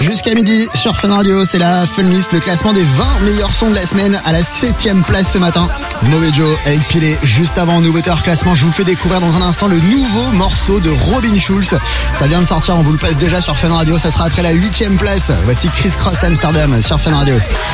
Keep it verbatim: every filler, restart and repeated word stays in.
Jusqu'à midi sur Fun Radio, c'est la Fun List, le classement des vingt meilleurs sons de la semaine à la septième place ce matin. Mauvais Joe avec Pilé. Juste avant, nouveauté hors classement, je vous fais découvrir dans un instant le nouveau morceau de Robin Schulz. Ça vient de sortir, on vous le passe déjà sur Fun Radio, ça sera après la huitième place. Voici Chris Cross Amsterdam sur Fun Radio.